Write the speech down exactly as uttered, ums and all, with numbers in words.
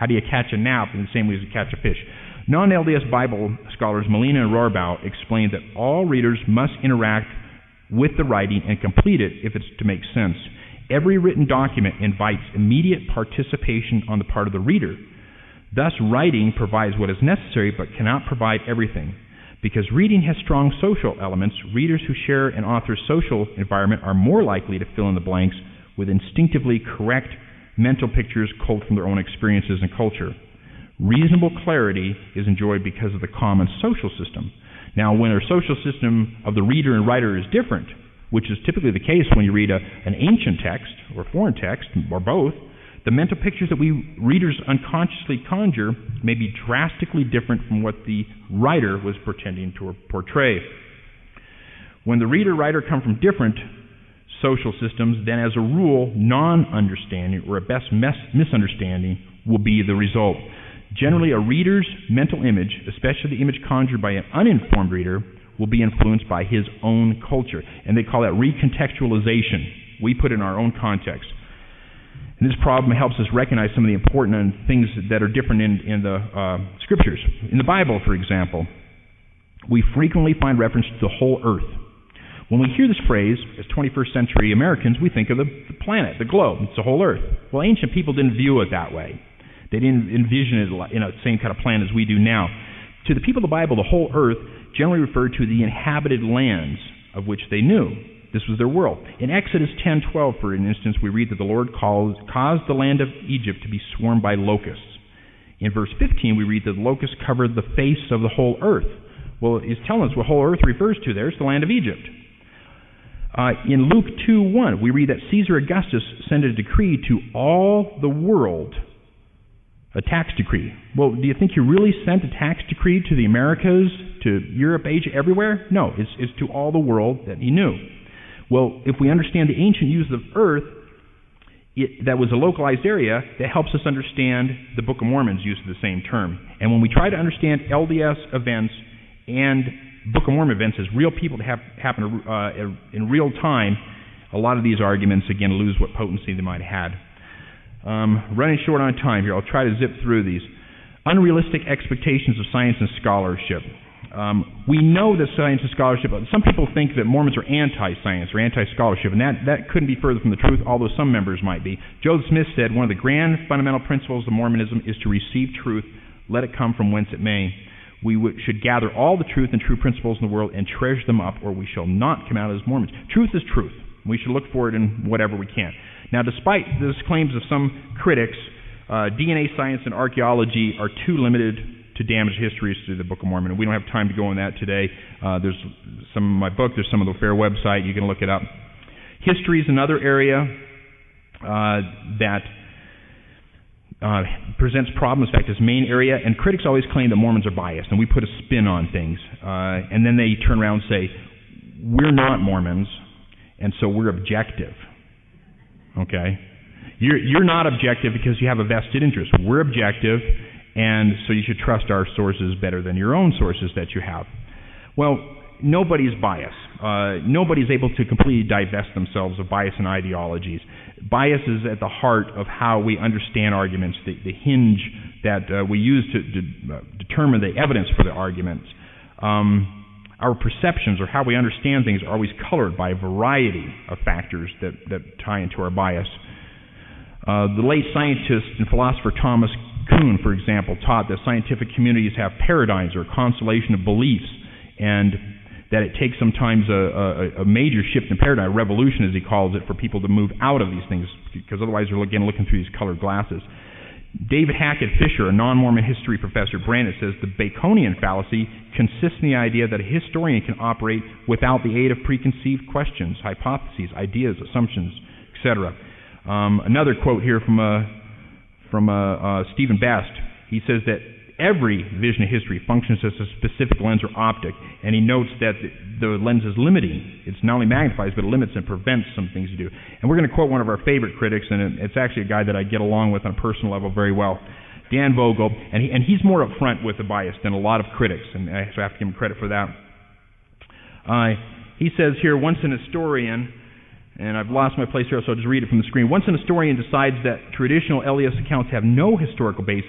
How do you catch a gnat in the same way as you catch a fish? Non-L D S Bible scholars Molina and Rohrbaugh explain that all readers must interact with the writing and complete it if it's to make sense. Every written document invites immediate participation on the part of the reader. Thus, writing provides what is necessary but cannot provide everything. Because reading has strong social elements, readers who share an author's social environment are more likely to fill in the blanks with instinctively correct mental pictures culled from their own experiences and culture. Reasonable clarity is enjoyed because of the common social system. Now, when our social system of the reader and writer is different, which is typically the case when you read a, an ancient text or foreign text, or both, the mental pictures that we readers unconsciously conjure may be drastically different from what the writer was pretending to portray. When the reader-writer come from different social systems, then as a rule, non-understanding or at best misunderstanding will be the result. Generally, a reader's mental image, especially the image conjured by an uninformed reader, will be influenced by his own culture. And they call that recontextualization. We put it in our own context. And this problem helps us recognize some of the important things that are different in, in the uh, Scriptures. In the Bible, for example, we frequently find reference to the whole earth. When we hear this phrase, as twenty-first century Americans, we think of the, the planet, the globe. It's the whole earth. Well, ancient people didn't view it that way. They didn't envision it in the same kind of plan as we do now. To the people of the Bible, the whole earth generally referred to the inhabited lands of which they knew. This was their world. In Exodus ten twelve, for an instance, we read that the Lord calls, caused the land of Egypt to be swarmed by locusts. In verse fifteen, we read that the locusts covered the face of the whole earth. Well, he's telling us what whole earth refers to there. It's the land of Egypt. Uh, in Luke two one, we read that Caesar Augustus sent a decree to all the world, a tax decree. Well, do you think he really sent a tax decree to the Americas, to Europe, Asia, everywhere? No, it's, it's to all the world that he knew. Well, if we understand the ancient use of earth, it, that was a localized area, that helps us understand the Book of Mormon's use of the same term. And when we try to understand L D S events and Book of Mormon events as real people that have, happen uh, in real time, a lot of these arguments, again, lose what potency they might have had. Um, running short on time here, I'll try to zip through these. Unrealistic expectations of science and scholarship. Um, we know that science and scholarship, some people think that Mormons are anti-science or anti-scholarship, and that, that couldn't be further from the truth, although some members might be. Joseph Smith said, one of the grand fundamental principles of Mormonism is to receive truth, let it come from whence it may. We w- should gather all the truth and true principles in the world and treasure them up, or we shall not come out as Mormons. Truth is truth. We should look for it in whatever we can. Now, despite the claims of some critics, uh, D N A science and archaeology are too limited to damage histories through the Book of Mormon. And we don't have time to go on that today. Uh, there's some of my book, there's some of the Fair website, you can look it up. History is another area uh, that uh, presents problems. In fact, this main area, and critics always claim that Mormons are biased, and we put a spin on things. Uh, and then they turn around and say, we're not Mormons, and so we're objective. Okay? You're, you're not objective because you have a vested interest. We're objective, and so you should trust our sources better than your own sources that you have. Well, nobody's biased. Uh, nobody's able to completely divest themselves of bias and ideologies. Bias is at the heart of how we understand arguments, the, the hinge that uh, we use to, to uh, determine the evidence for the arguments. Um, our perceptions or how we understand things are always colored by a variety of factors that, that tie into our bias. Uh, the late scientist and philosopher Thomas Kuhn, for example, taught that scientific communities have paradigms or a constellation of beliefs, and that it takes sometimes a, a, a major shift in paradigm, a revolution as he calls it, for people to move out of these things, because otherwise they're again looking through these colored glasses. David Hackett Fisher, a non-Mormon history professor at Brandon, says the Baconian fallacy consists in the idea that a historian can operate without the aid of preconceived questions, hypotheses, ideas, assumptions, et cetera. Um, another quote here from uh, from uh, uh, Stephen Best. He says that every vision of history functions as a specific lens or optic, and he notes that the, the lens is limiting. It's not only magnifies, but it limits and prevents some things to do. And we're going to quote one of our favorite critics, and it's actually a guy that I get along with on a personal level very well, Dan Vogel, and, he, and he's more upfront with the bias than a lot of critics, and I so have to give him credit for that. Uh, he says here, once an historian, and I've lost my place here, so I'll just read it from the screen. Once an historian decides that traditional L D S accounts have no historical basis,